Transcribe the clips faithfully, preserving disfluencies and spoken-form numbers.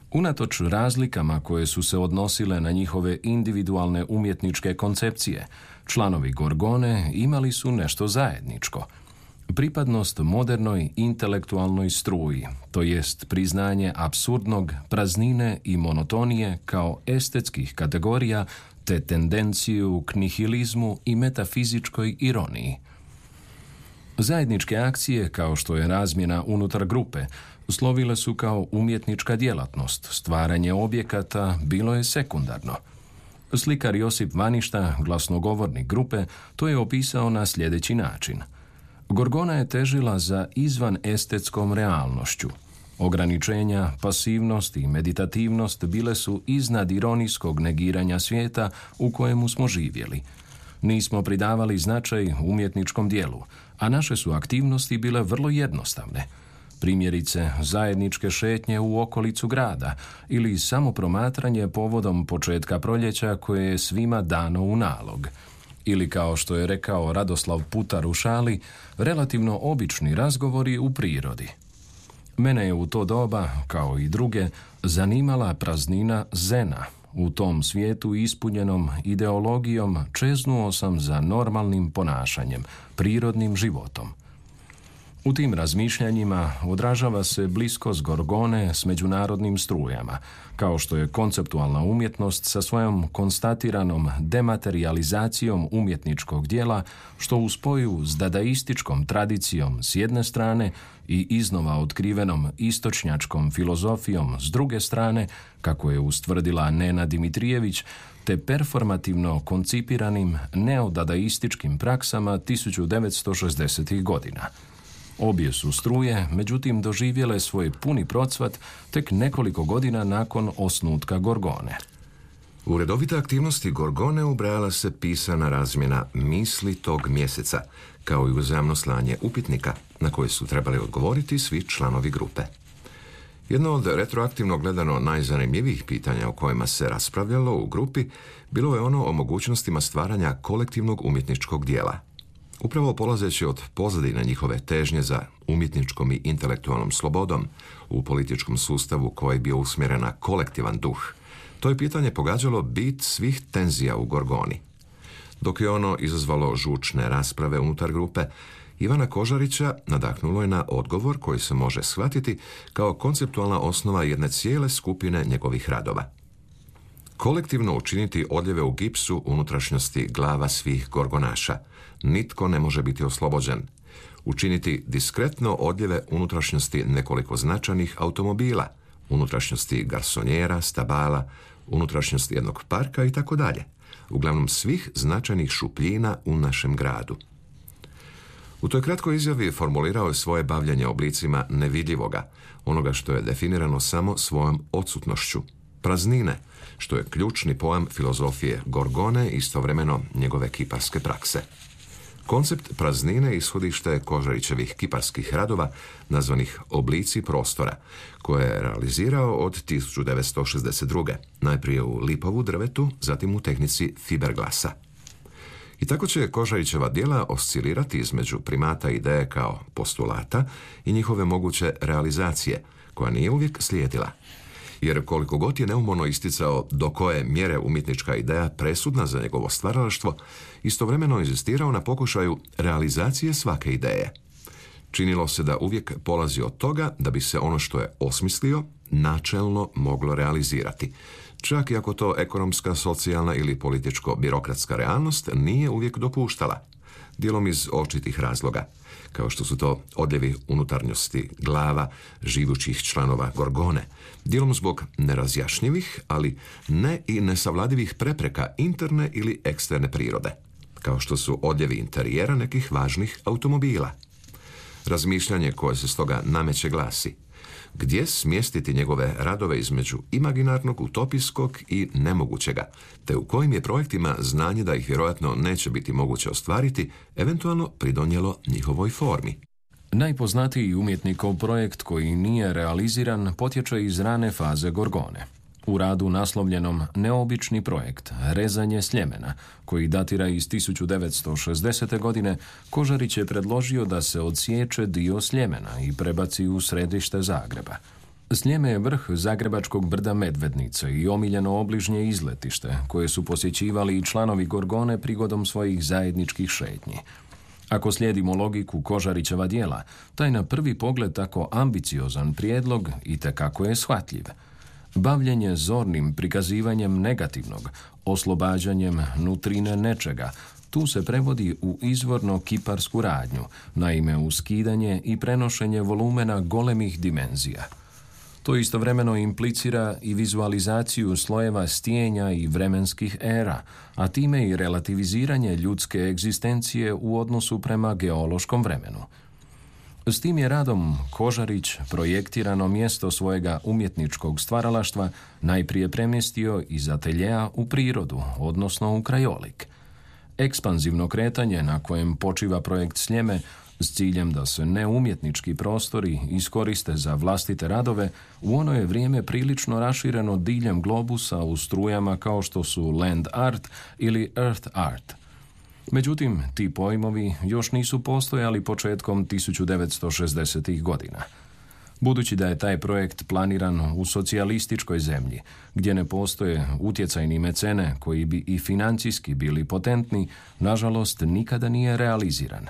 Unatoč razlikama koje su se odnosile na njihove individualne umjetničke koncepcije, članovi Gorgone imali su nešto zajedničko. Pripadnost modernoj intelektualnoj struji, to jest priznanje apsurdnog, praznine i monotonije kao estetskih kategorija, te tendenciju k nihilizmu i metafizičkoj ironiji. Zajedničke akcije, kao što je razmjena unutar grupe, slovile su kao umjetnička djelatnost. Stvaranje objekata bilo je sekundarno. Slikar Josip Vaništa, glasnogovornik grupe, to je opisao na sljedeći način. Gorgona je težila za izvan estetskom realnošću. Ograničenja, pasivnost i meditativnost bile su iznad ironijskog negiranja svijeta u kojemu smo živjeli. Nismo pridavali značaj umjetničkom dijelu, a naše su aktivnosti bile vrlo jednostavne. Primjerice, zajedničke šetnje u okolicu grada ili samo promatranje povodom početka proljeća koje je svima dano u nalog. Ili, kao što je rekao Radoslav Putar u šali, relativno obični razgovori u prirodi. Mene je u to doba, kao i druge, zanimala praznina zena. U tom svijetu ispunjenom ideologijom čeznuo sam za normalnim ponašanjem, prirodnim životom. U tim razmišljanjima odražava se bliskost Gorgone s međunarodnim strujama, kao što je konceptualna umjetnost sa svojom konstatiranom dematerializacijom umjetničkog dijela, što u spoju s dadaističkom tradicijom s jedne strane i iznova otkrivenom istočnjačkom filozofijom s druge strane, kako je ustvrdila Nena Dimitrijević, te performativno koncipiranim neodadaističkim praksama tisuću devetsto šezdesetih godina. Obje su struje, međutim, doživjele svoj puni procvat tek nekoliko godina nakon osnutka Gorgone. U redovite aktivnosti Gorgone ubrajala se pisana razmjena misli tog mjeseca, kao i uzajamno slanje upitnika na koje su trebali odgovoriti svi članovi grupe. Jedno od retroaktivno gledano najzanimljivijih pitanja o kojima se raspravljalo u grupi bilo je ono o mogućnostima stvaranja kolektivnog umjetničkog dijela. Upravo polazeći od pozadine njihove težnje za umjetničkom i intelektualnom slobodom u političkom sustavu koji je bio usmjeren na kolektivan duh, to je pitanje pogađalo bit svih tenzija u Gorgoni. Dok je ono izazvalo žučne rasprave unutar grupe, Ivana Kožarića nadahnulo je na odgovor koji se može shvatiti kao konceptualna osnova jedne cijele skupine njegovih radova. Kolektivno učiniti odljeve u gipsu unutrašnjosti glava svih gorgonaša. Nitko ne može biti oslobođen. Učiniti diskretno odljeve unutrašnjosti nekoliko značajnih automobila, unutrašnjosti garsonjera, stabala, unutrašnjosti jednog parka i tako dalje. Uglavnom svih značajnih šupljina u našem gradu. U toj kratkoj izjavi formulirao je svoje bavljenje oblicima nevidljivoga, onoga što je definirano samo svojom odsutnošću, praznine, što je ključni pojam filozofije Gorgone i istovremeno njegove kiparske prakse. Koncept praznine ishodište je Kožarićevih kiparskih radova nazvanih Oblici prostora, koje je realizirao od tisuću devetsto šezdeset druge. najprije u lipovu drvetu, zatim u tehnici fiberglasa. I tako će Kožarićeva djela oscilirati između primata ideje kao postulata i njihove moguće realizacije, koja nije uvijek slijedila. Jer koliko god je neumorno isticao do koje mjere umjetnička ideja presudna za njegovo stvaralaštvo, istovremeno inzistirao na pokušaju realizacije svake ideje. Činilo se da uvijek polazi od toga da bi se ono što je osmislio načelno moglo realizirati, čak i ako to ekonomska, socijalna ili političko-birokratska realnost nije uvijek dopuštala, dijelom iz očitih razloga, kao što su to odljevi unutarnjosti glava živućih članova Gorgone, dijelom zbog nerazjašnjivih, ali ne i nesavladivih prepreka interne ili eksterne prirode, kao što su odljevi interijera nekih važnih automobila. Razmišljanje koje se stoga nameće glasi: gdje smjestiti njegove radove između imaginarnog, utopijskog i nemogućega, te u kojim je projektima znanje da ih vjerojatno neće biti moguće ostvariti, eventualno pridonijelo njihovoj formi. Najpoznatiji umjetnikov projekt koji nije realiziran potječe iz rane faze Gorgone. U radu naslovljenom Neobični projekt, rezanje sljemena, koji datira iz tisuću devetsto šezdesete. godine, Kožarić je predložio da se odsječe dio sljemena i prebaci u središte Zagreba. Sljeme je vrh zagrebačkog brda Medvednice i omiljeno obližnje izletište, koje su posjećivali i članovi Gorgone prigodom svojih zajedničkih šetnji. Ako slijedimo logiku Kožarićeva djela, taj na prvi pogled tako ambiciozan prijedlog itekako je shvatljiv. Bavljenje zornim prikazivanjem negativnog, oslobađanjem nutrine nečega, tu se prevodi u izvorno kiparsku radnju, naime u skidanje i prenošenje volumena golemih dimenzija. To istovremeno implicira i vizualizaciju slojeva stijenja i vremenskih era, a time i relativiziranje ljudske egzistencije u odnosu prema geološkom vremenu. S tim je radom Kožarić projektirano mjesto svojega umjetničkog stvaralaštva najprije premjestio iz ateljea u prirodu, odnosno u krajolik. Ekspanzivno kretanje na kojem počiva projekt Sljeme s ciljem da se neumjetnički prostori iskoriste za vlastite radove, u ono je vrijeme prilično rašireno diljem globusa u strujama kao što su land art ili earth art. Međutim, ti pojmovi još nisu postojali početkom tisuću devetsto šezdesetih godina. Budući da je taj projekt planiran u socijalističkoj zemlji, gdje ne postoje utjecajni mecene koji bi i financijski bili potentni, nažalost nikada nije realiziran.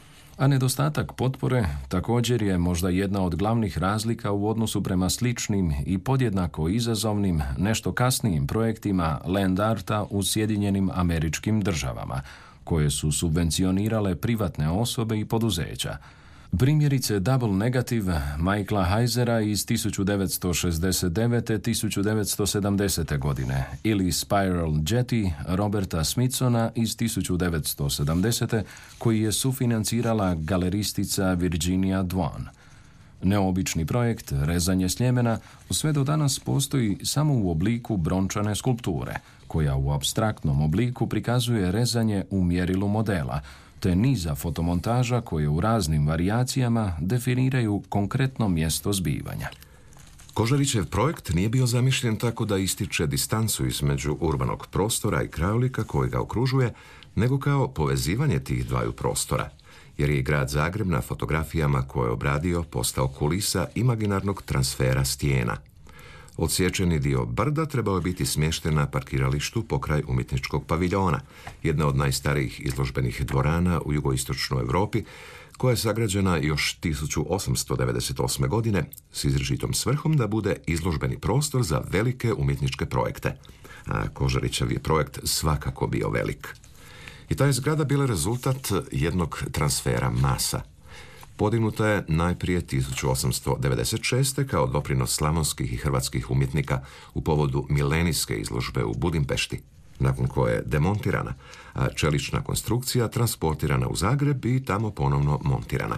A nedostatak potpore također je možda jedna od glavnih razlika u odnosu prema sličnim i podjednako izazovnim, nešto kasnijim projektima land arta u Sjedinjenim Američkim Državama, koje su subvencionirale privatne osobe i poduzeća. Primjerice Double Negative Michaela Heisera iz tisuću devetsto šezdeset devete do tisuću devetsto sedamdesete. godine ili Spiral Jetty Roberta Smithsona iz tisuću devetsto sedamdesete. koji je sufinancirala galeristica Virginia Dwan. Neobični projekt rezanje sljemena sve do danas postoji samo u obliku brončane skulpture, koja u apstraktnom obliku prikazuje rezanje u mjerilu modela, te niza fotomontaža koje u raznim varijacijama definiraju konkretno mjesto zbivanja. Kožarićev projekt nije bio zamišljen tako da ističe distancu između urbanog prostora i krajolika koji ga okružuje, nego kao povezivanje tih dvaju prostora, jer je grad Zagreb na fotografijama koje je obradio postao kulisa imaginarnog transfera stijena. Odsječeni dio brda trebao je biti smješten na parkiralištu pokraj umjetničkog paviljona, jedna od najstarijih izložbenih dvorana u jugoistočnoj Europi, koja je sagrađena još tisuću osamsto devedeset osme. godine s izričitom svrhom da bude izložbeni prostor za velike umjetničke projekte. A Kožarićev je projekt svakako bio velik. I ta je zgrada bila rezultat jednog transfera masa. Podignuta je najprije tisuću osamsto devedeset šeste. kao doprinos slavonskih i hrvatskih umjetnika u povodu milenijske izložbe u Budimpešti, nakon koje je demontirana, a čelična konstrukcija transportirana u Zagreb i tamo ponovno montirana.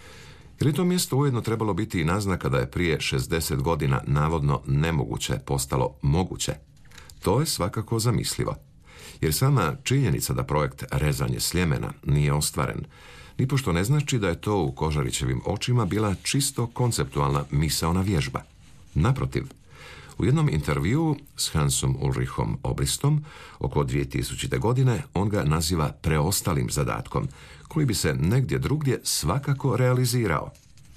Je li to mjesto ujedno trebalo biti i naznaka da je prije šezdeset godina navodno nemoguće postalo moguće? To je svakako zamislivo. Jer sama činjenica da projekt rezanje sljemena nije ostvaren, nipošto ne znači da je to u Kožarićevim očima bila čisto konceptualna misaona vježba. Naprotiv, u jednom intervjuu s Hansom Ulrichom Obristom oko dvije tisućite. godine on ga naziva preostalim zadatkom, koji bi se negdje drugdje svakako realizirao.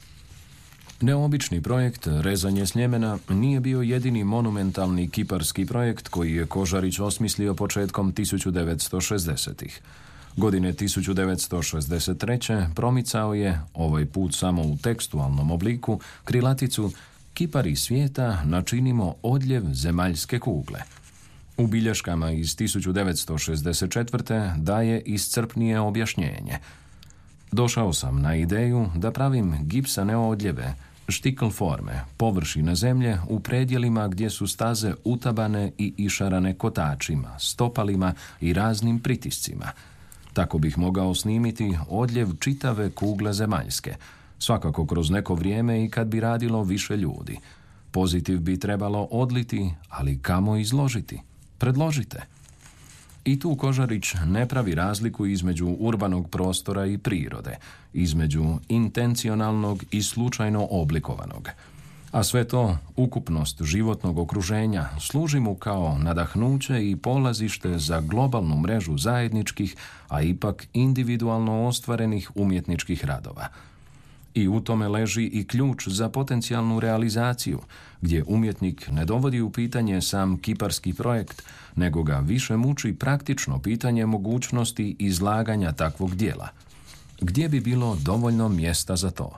Neobični projekt rezanje sljemena nije bio jedini monumentalni kiparski projekt koji je Kožarić osmislio početkom tisuću devetsto šezdesetih. Godine tisuću devetsto šezdeset treće. promicao je, ovaj put samo u tekstualnom obliku, krilaticu "Kipari svijeta načinimo odljev zemaljske kugle". U bilješkama iz tisuću devetsto šezdeset četvrte. daje iscrpnije objašnjenje. Došao sam na ideju da pravim gipsane odljeve, štikl forme, površine zemlje u predjelima gdje su staze utabane i išarane kotačima, stopalima i raznim pritiscima. Tako bih mogao snimiti odljev čitave kugle zemaljske, svakako kroz neko vrijeme i kad bi radilo više ljudi. Pozitiv bi trebalo odliti, ali kamo izložiti? Predložite. I tu Kožarić ne pravi razliku između urbanog prostora i prirode, između intencionalnog i slučajno oblikovanog. A sve to, ukupnost životnog okruženja, služi mu kao nadahnuće i polazište za globalnu mrežu zajedničkih, a ipak individualno ostvarenih umjetničkih radova. I u tome leži i ključ za potencijalnu realizaciju, gdje umjetnik ne dovodi u pitanje sam kiparski projekt, nego ga više muči praktično pitanje mogućnosti izlaganja takvog dijela. Gdje bi bilo dovoljno mjesta za to?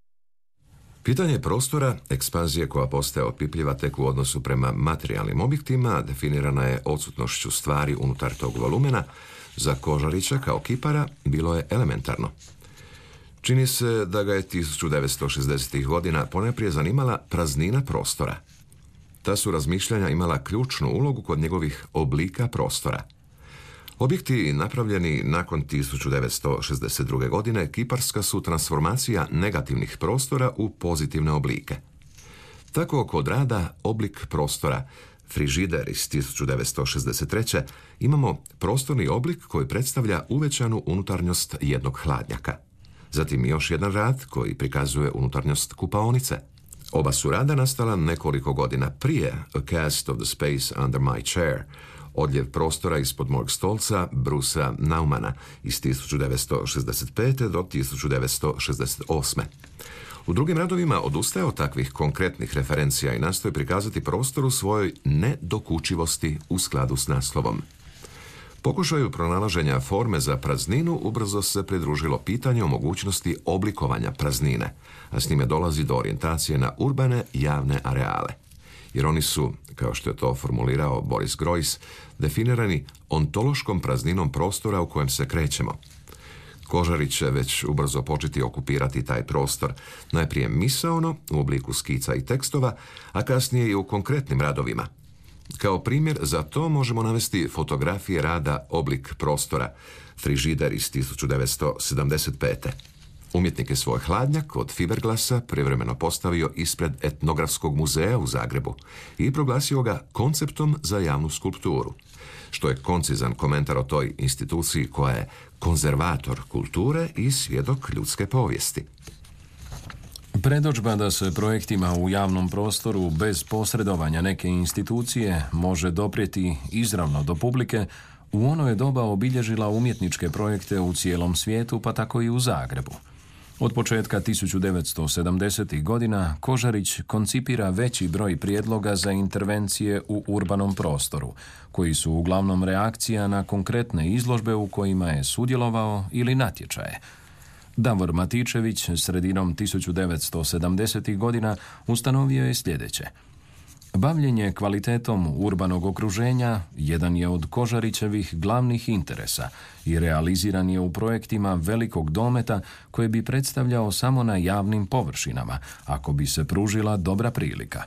Pitanje prostora, ekspanzije koja postaje opipljiva tek u odnosu prema materijalnim objektima, definirana je odsutnošću stvari unutar tog volumena, za Kožarića kao kipara bilo je elementarno. Čini se da ga je tisuću devetsto šezdesetih godina ponajprije zanimala praznina prostora. Ta su razmišljanja imala ključnu ulogu kod njegovih oblika prostora. Objekti napravljeni nakon tisuću devetsto šezdeset druge. godine kiparska su transformacija negativnih prostora u pozitivne oblike. Tako kod rada oblik prostora Frižider iz tisuću devetsto šezdeset treće. imamo prostorni oblik koji predstavlja uvećanu unutarnjost jednog hladnjaka. Zatim još jedan rad koji prikazuje unutarnjost kupaonice. Oba su rada nastala nekoliko godina prije A Cast of the Space Under My Chair, odljev prostora ispod mojeg stolca Brucea Naumana iz tisuću devetsto šezdeset pete. do tisuću devetsto šezdeset osme. U drugim radovima odustaje od takvih konkretnih referencija i nastoji prikazati prostor u svojoj nedokučivosti u skladu s naslovom. Pokušaju pronalaženja forme za prazninu ubrzo se pridružilo pitanje o mogućnosti oblikovanja praznine, a s njime dolazi do orijentacije na urbane javne areale. Jer oni su, kao što je to formulirao Boris Groys, definirani ontološkom prazninom prostora u kojem se krećemo. Kožarić će već ubrzo početi okupirati taj prostor, najprije misaono u obliku skica i tekstova, a kasnije i u konkretnim radovima. Kao primjer za to možemo navesti fotografije rada Oblik prostora, Frižider iz tisuću devetsto sedamdeset pete. Umjetnik je svoj hladnjak od fiberglasa privremeno postavio ispred Etnografskog muzeja u Zagrebu i proglasio ga konceptom za javnu skulpturu, što je koncizan komentar o toj instituciji koja je konzervator kulture i svjedok ljudske povijesti. Predodžba da se projektima u javnom prostoru bez posredovanja neke institucije može doprijeti izravno do publike u ono je doba obilježila umjetničke projekte u cijelom svijetu, pa tako i u Zagrebu. Od početka tisuću devetsto sedamdesetih. godina Kožarić koncipira veći broj prijedloga za intervencije u urbanom prostoru, koji su uglavnom reakcija na konkretne izložbe u kojima je sudjelovao ili natječaje. Davor Matičević sredinom tisuću devetsto sedamdesetih. godina ustanovio je sljedeće. Bavljenje kvalitetom urbanog okruženja jedan je od Kožarićevih glavnih interesa i realiziran je u projektima velikog dometa koje bi predstavljao samo na javnim površinama, ako bi se pružila dobra prilika.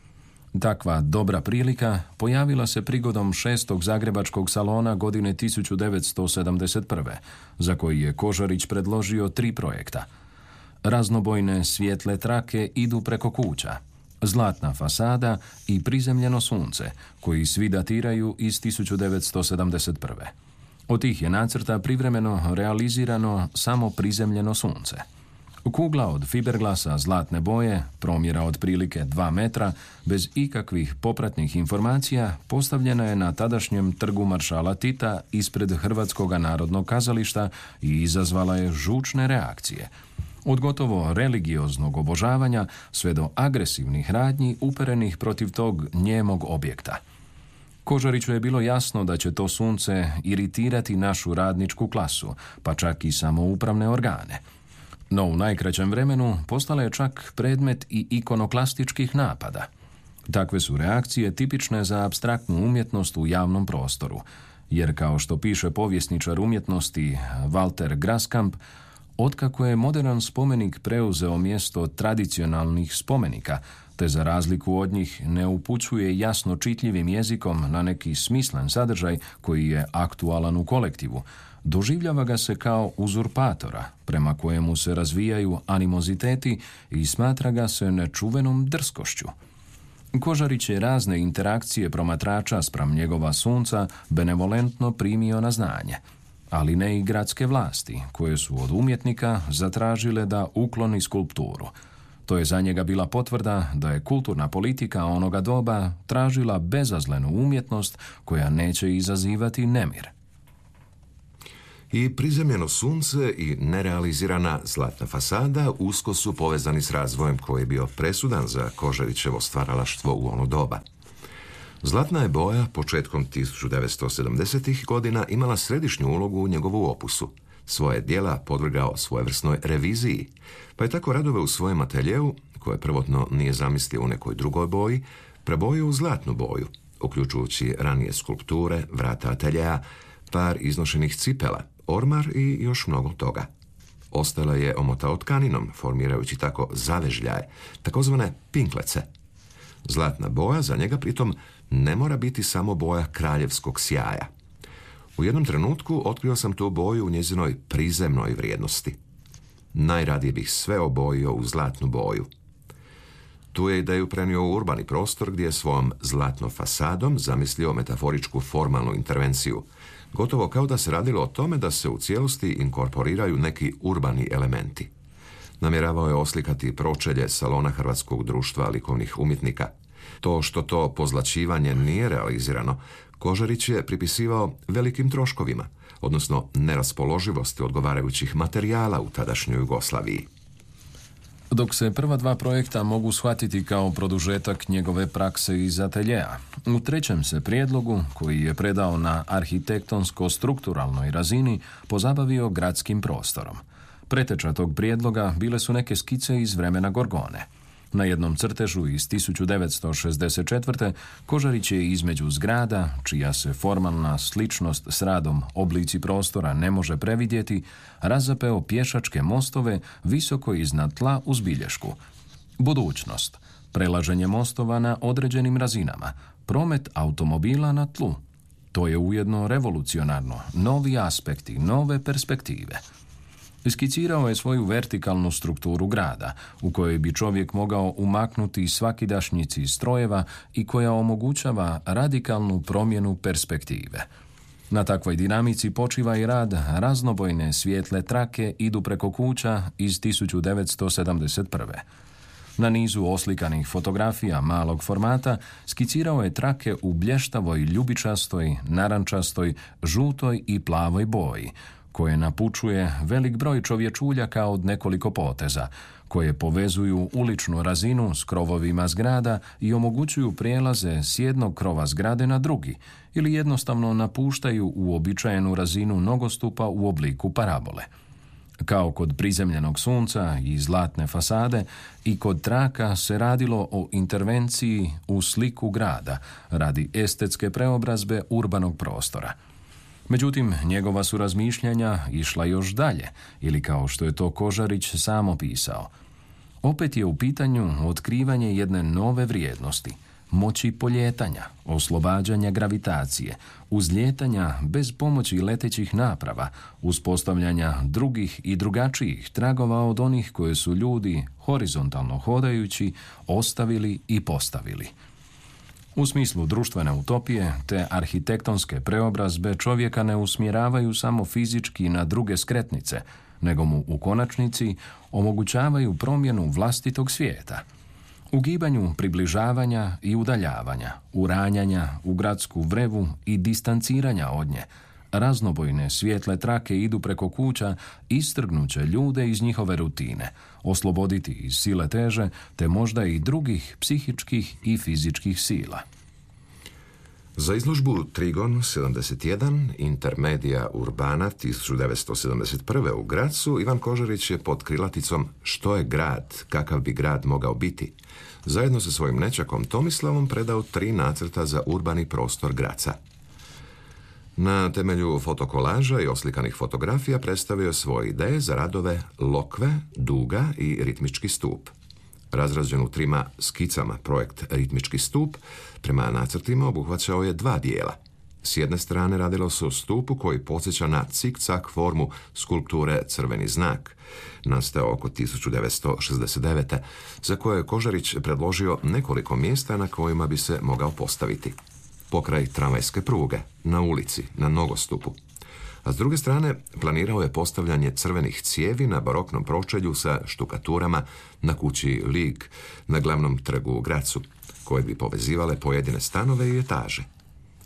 Takva dobra prilika pojavila se prigodom šestog zagrebačkog salona godine tisuću devetsto sedamdeset prve. za koji je Kožarić predložio tri projekta. Raznobojne svijetle trake idu preko kuća, Zlatna fasada i Prizemljeno sunce, koji svi datiraju iz tisuću devetsto sedamdeset prve. Od tih je nacrta privremeno realizirano samo Prizemljeno sunce. Kugla od fiberglasa zlatne boje, promjera otprilike dva metra, bez ikakvih popratnih informacija, postavljena je na tadašnjem trgu maršala Tita ispred Hrvatskog narodnog kazališta i izazvala je žučne reakcije. Od gotovo religioznog obožavanja sve do agresivnih radnji uperenih protiv tog njemog objekta. Kožariću je bilo jasno da će to sunce iritirati našu radničku klasu, pa čak i samoupravne organe. No u najkraćem vremenu postala je čak predmet i ikonoklastičkih napada. Takve su reakcije tipične za apstraktnu umjetnost u javnom prostoru, jer kao što piše povjesničar umjetnosti Walter Graskamp, otkako je moderan spomenik preuzeo mjesto tradicionalnih spomenika, te za razliku od njih ne upućuje jasno čitljivim jezikom na neki smislen sadržaj koji je aktualan u kolektivu, doživljava ga se kao uzurpatora, prema kojemu se razvijaju animoziteti i smatra ga se nečuvenom drskošću. Kožarić je razne interakcije promatrača spram njegova sunca benevolentno primio na znanje, ali ne i gradske vlasti, koje su od umjetnika zatražile da ukloni skulpturu. To je za njega bila potvrda da je kulturna politika onoga doba tražila bezazlenu umjetnost koja neće izazivati nemir. I prizemljeno sunce i nerealizirana zlatna fasada usko su povezani s razvojem koji je bio presudan za Kožarićevo stvaralaštvo u ono doba. Zlatna je boja početkom tisuću devetsto sedamdesetih godina imala središnju ulogu u njegovu opusu. Svoje djela podvrgao svojevrsnoj reviziji, pa je tako radove u svojem ateljeu, koje prvotno nije zamislio u nekoj drugoj boji, prebojio u zlatnu boju, uključujući ranije skulpture, vrata ateljeja, par iznošenih cipela, ormar i još mnogo toga. Ostala je omotao tkaninom, formirajući tako zavežljaje, takozvane pinklece. Zlatna boja za njega pritom ne mora biti samo boja kraljevskog sjaja. U jednom trenutku otkrio sam tu boju u njezinoj prizemnoj vrijednosti. Najradije bih sve obojio u zlatnu boju. Tu je ideju prenio u urbani prostor gdje je svojom zlatnom fasadom zamislio metaforičku formalnu intervenciju, gotovo kao da se radilo o tome da se u cijelosti inkorporiraju neki urbani elementi. Namjeravao je oslikati pročelje Salona Hrvatskog društva likovnih umjetnika. To što to pozlaćivanje nije realizirano, Kožarić je pripisivao velikim troškovima, odnosno neraspoloživosti odgovarajućih materijala u tadašnjoj Jugoslaviji. Dok se prva dva projekta mogu shvatiti kao produžetak njegove prakse iz ateljeja, u trećem se prijedlogu, koji je predao na arhitektonsko-strukturalnoj razini, pozabavio gradskim prostorom. Preteča tog prijedloga bile su neke skice iz vremena Gorgone. Na jednom crtežu iz tisuću devetsto šezdeset četvrte. Kožarić je između zgrada, čija se formalna sličnost s radom oblici prostora ne može previdjeti, razapeo pješačke mostove visoko iznad tla uz bilješku. Budućnost, prelaženje mostova na određenim razinama, promet automobila na tlu. To je ujedno revolucionarno, novi aspekti, nove perspektive. Iskicirao je svoju vertikalnu strukturu grada, u kojoj bi čovjek mogao umaknuti svakidašnjici strojeva i koja omogućava radikalnu promjenu perspektive. Na takvoj dinamici počiva i rad raznobojne svijetle trake idu preko kuća iz tisuću devetsto sedamdeset prve. Na nizu oslikanih fotografija malog formata skicirao je trake u blještavoj ljubičastoj, narančastoj, žutoj i plavoj boji, koje napučuje velik broj čovječuljaka od nekoliko poteza, koje povezuju uličnu razinu s krovovima zgrada i omogućuju prijelaze s jednog krova zgrade na drugi, ili jednostavno napuštaju uobičajenu razinu nogostupa u obliku parabole. Kao kod prizemljenog sunca i zlatne fasade, i kod traka se radilo o intervenciji u sliku grada radi estetske preobrazbe urbanog prostora. Međutim, njegova su razmišljanja išla još dalje, ili kao što je to Kožarić sam opisao. Opet je u pitanju otkrivanje jedne nove vrijednosti, moći poljetanja, oslobađanja gravitacije, uzljetanja bez pomoći letećih naprava, uspostavljanja drugih i drugačijih tragova od onih koje su ljudi, horizontalno hodajući, ostavili i postavili. U smislu društvene utopije, te arhitektonske preobrazbe čovjeka ne usmjeravaju samo fizički na druge skretnice, nego mu u konačnici omogućavaju promjenu vlastitog svijeta. U gibanju približavanja i udaljavanja, uranjanja u gradsku vrevu i distanciranja od nje, raznobojne svijetle trake idu preko kuća, istrgnuće ljude iz njihove rutine, osloboditi iz sile teže, te možda i drugih psihičkih i fizičkih sila. Za izložbu Trigon sedamdeset jedan, Intermedia Urbana tisuću devetsto sedamdeset prve. u Grazu, Ivan Kožarić je pod krilaticom "Što je grad, kakav bi grad mogao biti?" zajedno sa svojim nećakom Tomislavom predao tri nacrta za urbani prostor Graza. Na temelju fotokolaža i oslikanih fotografija predstavio svoje ideje za radove Lokve, Duga i Ritmički stup. Razrađen u trima skicama, projekt Ritmički stup prema nacrtima obuhvaćao je dva dijela. S jedne strane radilo se o stupu koji podsjeća na cik-cak formu skulpture Crveni znak, nastao oko tisuću devetsto šezdeset devete. za koje je Kožarić predložio nekoliko mjesta na kojima bi se mogao postaviti. Pokraj tramvajske pruge, na ulici, na nogostupu. A s druge strane, planirao je postavljanje crvenih cijevi na baroknom pročelju sa štukaturama na kući Lig na glavnom trgu u Grazu, koje bi povezivale pojedine stanove i etaže.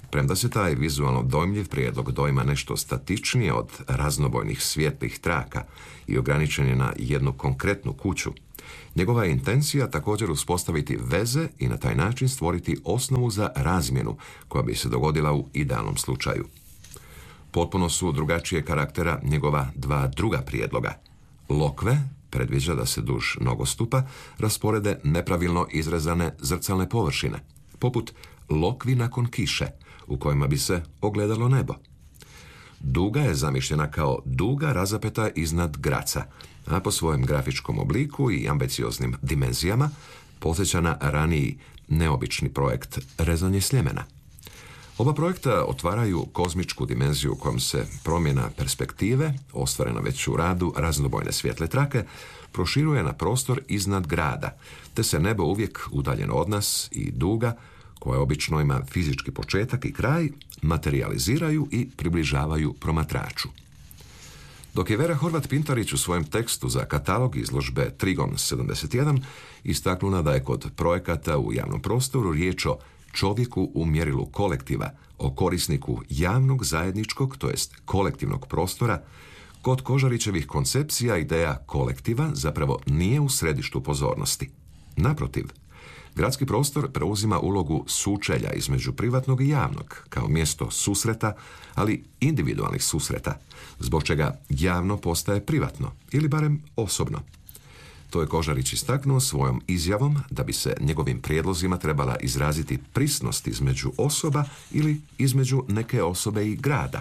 Premda se taj vizualno dojmljiv prijedlog dojma nešto statičnije od raznobojnih svijetlih traka i ograničen je na jednu konkretnu kuću, njegova je intencija također uspostaviti veze i na taj način stvoriti osnovu za razmjenu koja bi se dogodila u idealnom slučaju. Potpuno su drugačije karaktera njegova dva druga prijedloga. Lokve predviđa da se duž nogostupa rasporede nepravilno izrezane zrcalne površine, poput lokvi nakon kiše, u kojima bi se ogledalo nebo. Duga je zamišljena kao duga razapeta iznad graca, a po svojem grafičkom obliku i ambicioznim dimenzijama podsjeća na raniji neobični projekt rezanje Sljemena. Oba projekta otvaraju kozmičku dimenziju u kojom se promjena perspektive, ostvarena već u radu raznobojne svjetle trake, proširuje na prostor iznad grada, te se nebo uvijek udaljeno od nas i duga, koja obično ima fizički početak i kraj, materializiraju i približavaju promatraču. Dok je Vera Horvat-Pintarić u svojem tekstu za katalog izložbe Trigon sedamdeset jedan istaknula da je kod projekata u javnom prostoru riječ o čovjeku u mjerilu kolektiva, o korisniku javnog zajedničkog, to jest kolektivnog prostora, kod Kožarićevih koncepcija ideja kolektiva zapravo nije u središtu pozornosti. Naprotiv, gradski prostor preuzima ulogu sučelja između privatnog i javnog, kao mjesto susreta, ali individualnih susreta, zbog čega javno postaje privatno, ili barem osobno. To je Kožarić istaknuo svojom izjavom da bi se njegovim prijedlozima trebala izraziti prisnost između osoba ili između neke osobe i grada.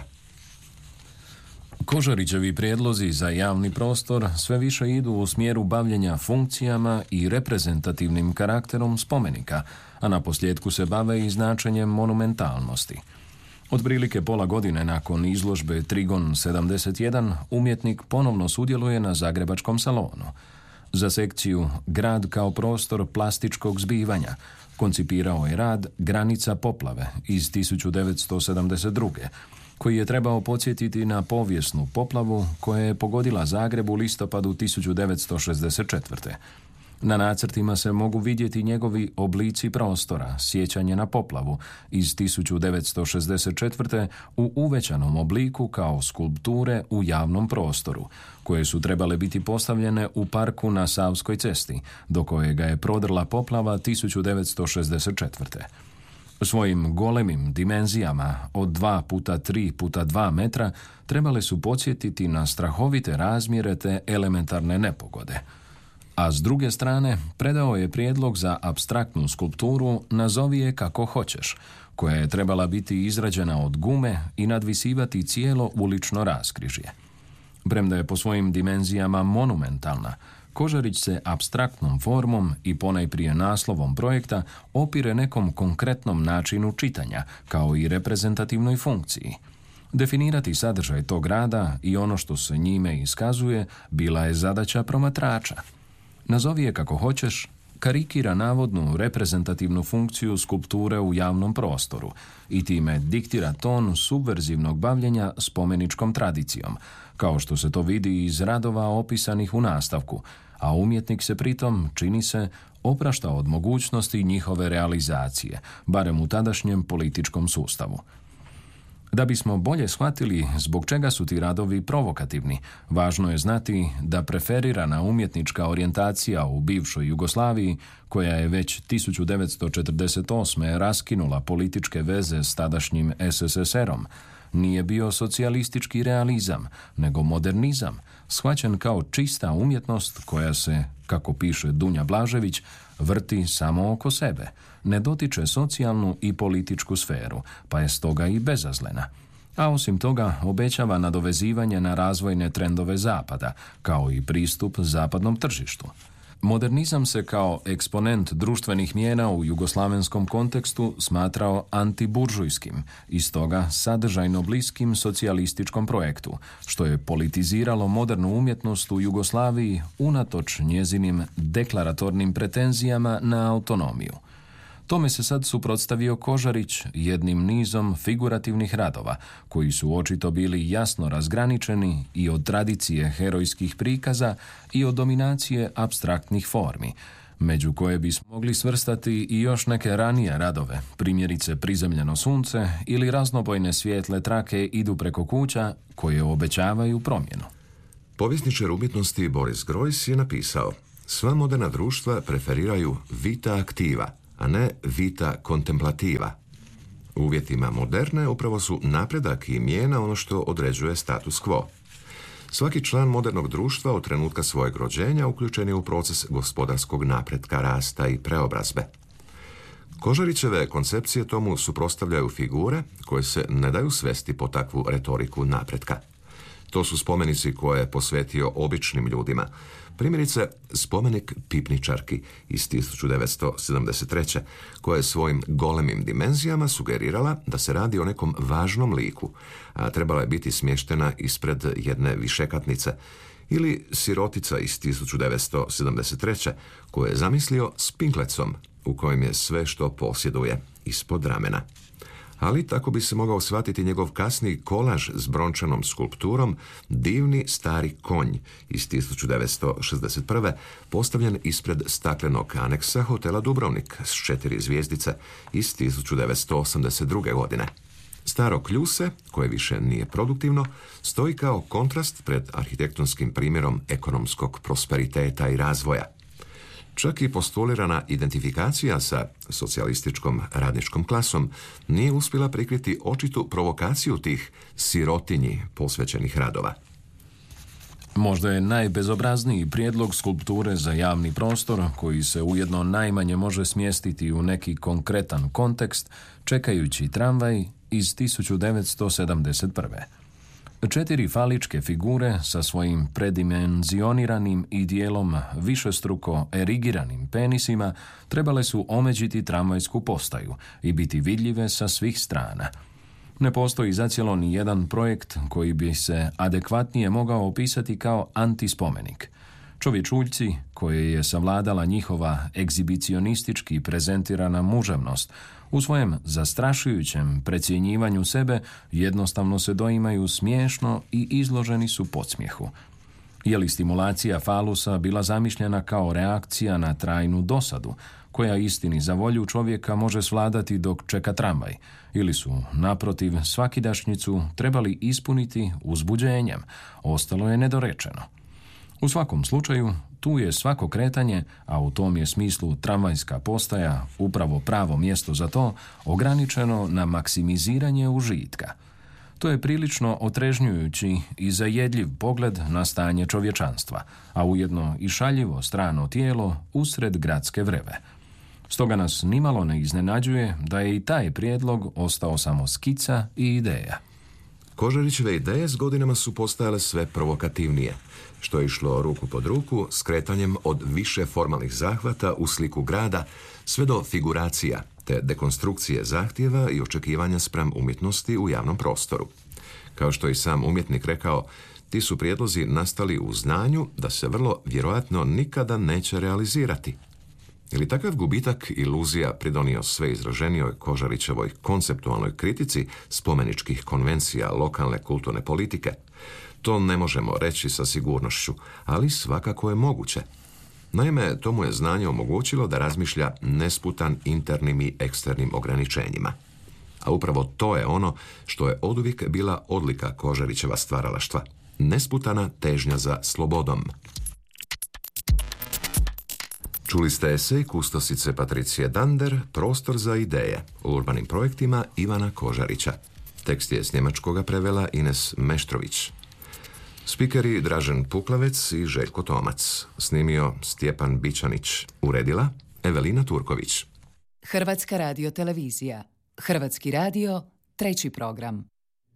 Kožarićevi prijedlozi za javni prostor sve više idu u smjeru bavljenja funkcijama i reprezentativnim karakterom spomenika, a na posljedku se bave i značenjem monumentalnosti. Otprilike pola godine nakon izložbe Trigon sedamdeset jedan umjetnik ponovno sudjeluje na Zagrebačkom salonu. Za sekciju Grad kao prostor plastičkog zbivanja koncipirao je rad Granica poplave iz tisuću devetsto sedamdeset druge, koji je trebao podsjetiti na povijesnu poplavu koja je pogodila Zagreb u listopadu tisuću devetsto šezdeset četvrte. Na nacrtima se mogu vidjeti njegovi oblici prostora, sjećanje na poplavu iz tisuću devetsto šezdeset četvrte u uvećanom obliku kao skulpture u javnom prostoru, koje su trebale biti postavljene u parku na Savskoj cesti, do kojega je prodrla poplava tisuću devetsto šezdeset četvrte. Svojim golemim dimenzijama od dva puta tri puta dva metra trebale su podsjetiti na strahovite razmjere te elementarne nepogode. A s druge strane predao je prijedlog za apstraktnu skulpturu Nazovi je kako hoćeš, koja je trebala biti izrađena od gume i nadvisivati cijelo ulično raskrižje. Premda je po svojim dimenzijama monumentalna, Kožarić se apstraktnom formom i ponajprije naslovom projekta opire nekom konkretnom načinu čitanja, kao i reprezentativnoj funkciji. Definirati sadržaj tog rada i ono što se njime iskazuje bila je zadaća promatrača. Nazovi je kako hoćeš karikira navodnu reprezentativnu funkciju skulpture u javnom prostoru i time diktira ton subverzivnog bavljenja spomeničkom tradicijom, kao što se to vidi iz radova opisanih u nastavku, a umjetnik se pritom, čini se, oprašta od mogućnosti njihove realizacije, barem u tadašnjem političkom sustavu. Da bismo bolje shvatili zbog čega su ti radovi provokativni, važno je znati da preferirana umjetnička orijentacija u bivšoj Jugoslaviji, koja je već tisuću devetsto četrdeset osme raskinula političke veze s tadašnjim es es es erom, nije bio socijalistički realizam, nego modernizam, shvaćen kao čista umjetnost koja se, kako piše Dunja Blažević, vrti samo oko sebe, ne dotiče socijalnu i političku sferu, pa je stoga i bezazlena. A osim toga obećava nadovezivanje na razvojne trendove Zapada, kao i pristup zapadnom tržištu. Modernizam se kao eksponent društvenih mijena u jugoslavenskom kontekstu smatrao antiburžujskim i stoga sadržajno bliskim socijalističkom projektu, što je politiziralo modernu umjetnost u Jugoslaviji unatoč njezinim deklaratornim pretenzijama na autonomiju. Tome se sad suprotstavio Kožarić jednim nizom figurativnih radova, koji su očito bili jasno razgraničeni i od tradicije herojskih prikaza i od dominacije apstraktnih formi, među koje bismo mogli svrstati i još neke ranije radove, primjerice Prizemljeno sunce ili raznobojne svijetle trake idu preko kuća koje obećavaju promjenu. Povjesničar umjetnosti Boris Groys je napisao: sva moderna društva preferiraju vita activa, a ne vita contemplativa. U uvjetima moderne upravo su napredak i mijena ono što određuje status quo. Svaki član modernog društva od trenutka svojeg rođenja uključen je u proces gospodarskog napretka, rasta i preobrazbe. Kožarićeve koncepcije tomu suprotstavljaju figure koje se ne daju svesti po takvu retoriku napretka. To su spomenici koje je posvetio običnim ljudima. Primjerice, spomenik Pipničarki iz tisuću devetsto sedamdeset treće koja je svojim golemim dimenzijama sugerirala da se radi o nekom važnom liku, a trebala je biti smještena ispred jedne višekatnice, ili Sirotica iz tisuću devetsto sedamdeset treće koju je zamislio s pinklecom u kojem je sve što posjeduje ispod ramena. Ali tako bi se mogao shvatiti njegov kasniji kolaž s brončanom skulpturom Divni stari konj iz tisuću devetsto šezdeset prve postavljen ispred staklenog aneksa hotela Dubrovnik s četiri zvjezdice iz tisuću devetsto osamdeset druge. godine. Staro kljuse, koje više nije produktivno, stoji kao kontrast pred arhitektonskim primjerom ekonomskog prosperiteta i razvoja. Čak i postulirana identifikacija sa socijalističkom radničkom klasom nije uspjela prikriti očitu provokaciju tih sirotinji posvećenih radova. Možda je najbezobrazniji prijedlog skulpture za javni prostor, koji se ujedno najmanje može smjestiti u neki konkretan kontekst, čekajući tramvaj iz tisuću devetsto sedamdeset prve. Četiri faličke figure sa svojim predimenzioniranim i dijelom višestruko erigiranim penisima trebale su omeđiti tramvajsku postaju i biti vidljive sa svih strana. Ne postoji zacijelo ni jedan projekt koji bi se adekvatnije mogao opisati kao antispomenik. Čovječuljci, koje je savladala njihova egzibicionistički prezentirana muževnost, u svojem zastrašujućem precjenjivanju sebe jednostavno se doimaju smiješno i izloženi su podsmijehu. Je li stimulacija falusa bila zamišljena kao reakcija na trajnu dosadu, koja istini za volju čovjeka može svladati dok čeka tramvaj, ili su, naprotiv, svakidašnjicu trebali ispuniti uzbuđenjem, ostalo je nedorečeno. U svakom slučaju, tu je svako kretanje, a u tom je smislu tramvajska postaja upravo pravo mjesto za to, ograničeno na maksimiziranje užitka. To je prilično otrežnjujući i zajedljiv pogled na stanje čovječanstva, a ujedno i šaljivo strano tijelo usred gradske vreve. Stoga nas nimalo ne iznenađuje da je i taj prijedlog ostao samo skica i ideja. Kožarićeve ideje s godinama su postajale sve provokativnije, što je išlo ruku pod ruku s kretanjem od više formalnih zahvata u sliku grada sve do figuracija te dekonstrukcije zahtjeva i očekivanja spram umjetnosti u javnom prostoru. Kao što je i sam umjetnik rekao, ti su prijedlozi nastali u znanju da se vrlo vjerojatno nikada neće realizirati. Ili takav gubitak iluzija pridonio sve izraženijoj Kožarićevoj konceptualnoj kritici spomeničkih konvencija lokalne kulturne politike? To ne možemo reći sa sigurnošću, ali svakako je moguće. Naime, to mu je znanje omogućilo da razmišlja nesputan internim i eksternim ograničenjima. A upravo to je ono što je oduvijek bila odlika Kožarićeva stvaralaštva. Nesputana težnja za slobodom. Čuli ste esej kustosice Patricije Dander, Prostor za ideje, u urbanim projektima Ivana Kožarića. Tekst je s njemačkoga prevela Ines Meštrović. Spikeri Dražen Puklavec i Željko Tomac. Snimio Stjepan Bičanić. Uredila Evelina Turković. Hrvatska radiotelevizija. Hrvatski radio, treći program.